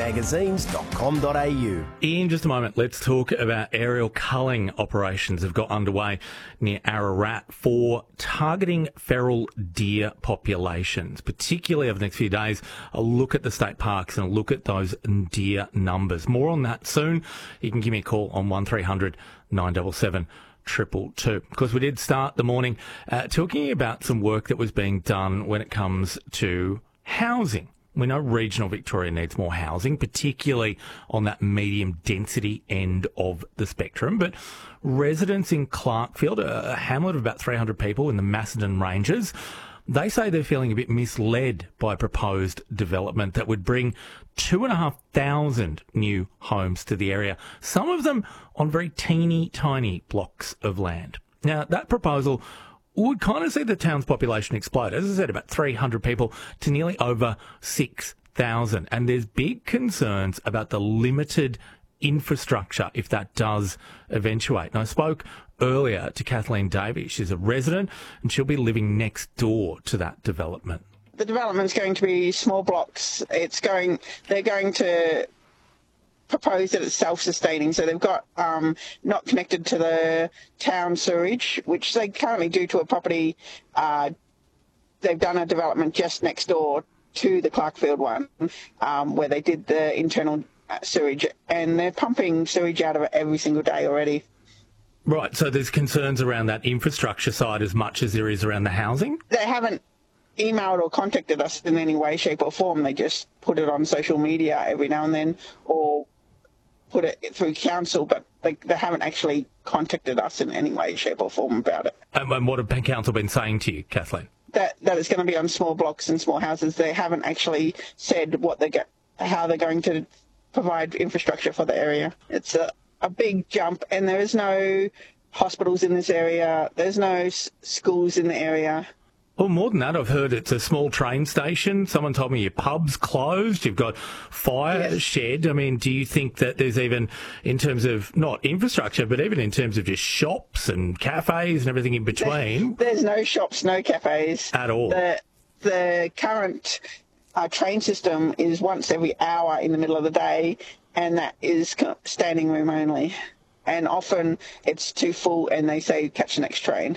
magazines.com.au. In just a moment, let's talk about aerial culling operations that have got underway near Ararat for targeting feral deer populations, particularly over the next few days. A look at the state parks and a look at those deer numbers. More on that soon. You can give me a call on 1300 977 222. Because we did start the morning talking about some work that was being done when it comes to housing. We know regional Victoria needs more housing, particularly on that medium density end of the spectrum. But residents in Clarkfield, a hamlet of about 300 people in the Macedon Ranges, they say they're feeling a bit misled by proposed development that would bring 2,500 new homes to the area, some of them on very teeny tiny blocks of land. Now, that proposal would kind of see the town's population explode. As I said, about 300 people to nearly over 6,000. And there's big concerns about the limited infrastructure if that does eventuate. And I spoke earlier to Kathleen Davies. She's a resident and she'll be living next door to that development. The development's going to be small blocks. They're going to propose that it's self-sustaining, so they've got not connected to the town sewage, which they currently do to a property. They've done a development just next door to the Clarkfield one, where they did the internal sewage, and they're pumping sewage out of it every single day already. Right, so there's concerns around that infrastructure side as much as there is around the housing? They haven't emailed or contacted us in any way, shape or form. They just put it on social media every now and then, or put it through council, but they haven't actually contacted us in any way, shape or form about it. And what have council been saying to you, Kathleen? That it's going to be on small blocks and small houses. They haven't actually said how they're going to provide infrastructure for the area. It's a big jump, and there is no hospitals in this area. There's no schools in the area. Well, more than that, I've heard it's a small train station. Someone told me your pub's closed. You've got fire shed. I mean, do you think that there's even, in terms of not infrastructure, but even in terms of just shops and cafes and everything in between? There's no shops, no cafes. At all. The current train system is once every hour in the middle of the day, and that is standing room only. And often it's too full and they say catch the next train.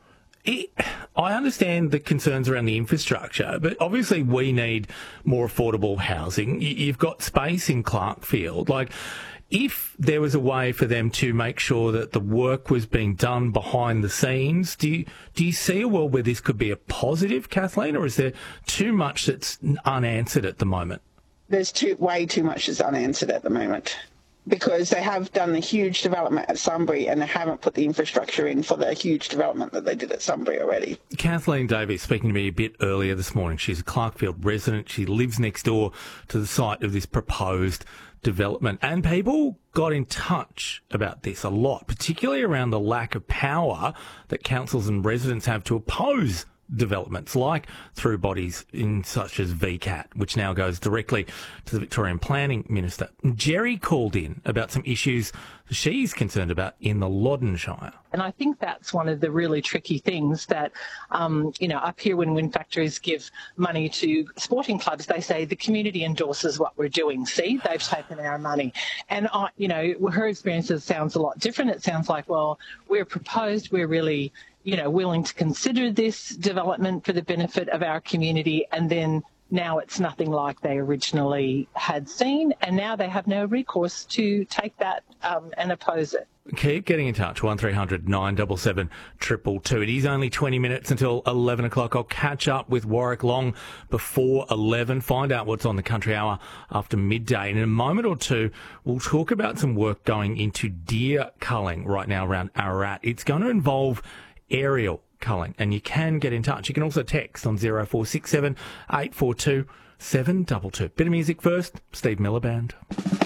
I understand the concerns around the infrastructure, but obviously we need more affordable housing. You've got space in Clarkfield. Like, if there was a way for them to make sure that the work was being done behind the scenes, do you see a world where this could be a positive, Kathleen, or is there too much that's unanswered at the moment? There's way too much that's unanswered at the moment, because they have done the huge development at Sunbury and they haven't put the infrastructure in for the huge development that they did at Sunbury already. Kathleen Davies speaking to me a bit earlier this morning. She's a Clarkfield resident. She lives next door to the site of this proposed development. And people got in touch about this a lot, particularly around the lack of power that councils and residents have to oppose developments like through bodies such as VCAT, which now goes directly to the Victorian Planning Minister. Jerry called in about some issues she's concerned about in the Loddon Shire. And I think that's one of the really tricky things that, up here when wind factories give money to sporting clubs, they say the community endorses what we're doing. See, they've taken our money. And, her experiences sounds a lot different. It sounds like, well, we're really willing to consider this development for the benefit of our community, and then now it's nothing like they originally had seen, and now they have no recourse to take that and oppose it. Keep getting in touch, 1300 977 222. It is only 20 minutes until 11 o'clock. I'll catch up with Warwick Long before 11, find out what's on the Country Hour after midday. And in a moment or two, we'll talk about some work going into deer culling right now around Ararat. It's going to involve aerial culling, and you can get in touch. You can also text on 0467 842 722. Bit of music first, Steve Miller Band.